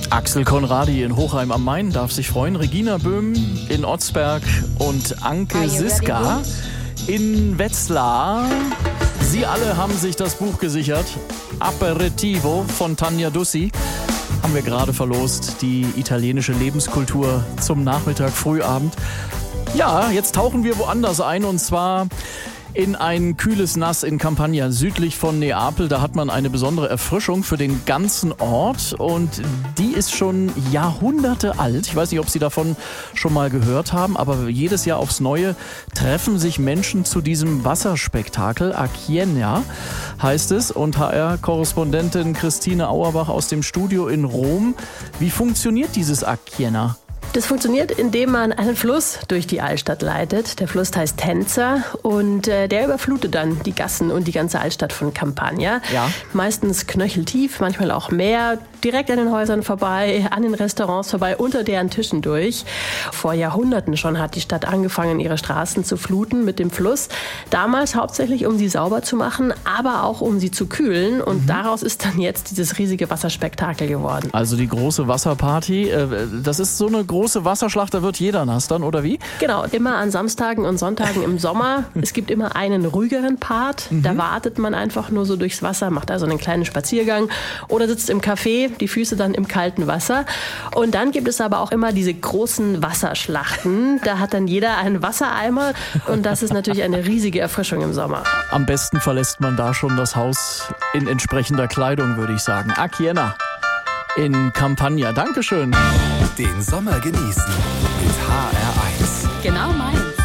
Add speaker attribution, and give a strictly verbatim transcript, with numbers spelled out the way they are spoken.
Speaker 1: Axel Konradi in Hochheim am Main darf sich freuen. Regina Böhm in Otzberg und Anke Siska in Wetzlar. Sie alle haben sich das Buch gesichert. Aperitivo von Tanja Dussi. Haben wir gerade verlost. Die italienische Lebenskultur zum Nachmittag, Frühabend. Ja, jetzt tauchen wir woanders ein, und zwar in ein kühles Nass in Campania, südlich von Neapel. Da hat man eine besondere Erfrischung für den ganzen Ort, und die ist schon Jahrhunderte alt. Ich weiß nicht, ob Sie davon schon mal gehört haben, aber jedes Jahr aufs Neue treffen sich Menschen zu diesem Wasserspektakel. Acchienna heißt es, und H R-Korrespondentin Christine Auerbach aus dem Studio in Rom. Wie funktioniert dieses Acchienna?
Speaker 2: Das funktioniert, indem man einen Fluss durch die Altstadt leitet. Der Fluss heißt Tenza, und äh, der überflutet dann die Gassen und die ganze Altstadt von Campania.
Speaker 1: Ja.
Speaker 2: Meistens knöcheltief, manchmal auch mehr, direkt an den Häusern vorbei, an den Restaurants vorbei, unter deren Tischen durch. Vor Jahrhunderten schon hat die Stadt angefangen, ihre Straßen zu fluten mit dem Fluss. Damals hauptsächlich, um sie sauber zu machen, aber auch um sie zu kühlen. Und mhm. daraus ist dann jetzt dieses riesige Wasserspektakel geworden.
Speaker 1: Also die große Wasserparty, äh, das ist so eine große Wasserschlacht, da wird jeder nass dann, oder wie?
Speaker 2: Genau, immer an Samstagen und Sonntagen im Sommer. Es gibt immer einen ruhigeren Part. Mhm. Da wartet man einfach nur so durchs Wasser, macht also einen kleinen Spaziergang oder sitzt im Café, die Füße dann im kalten Wasser. Und dann gibt es aber auch immer diese großen Wasserschlachten. Da hat dann jeder einen Wassereimer, und das ist natürlich eine riesige Erfrischung im Sommer.
Speaker 1: Am besten verlässt man da schon das Haus in entsprechender Kleidung, würde ich sagen. Acchienna in Campania. Dankeschön.
Speaker 3: Den Sommer genießen mit H R eins.
Speaker 4: Genau meins.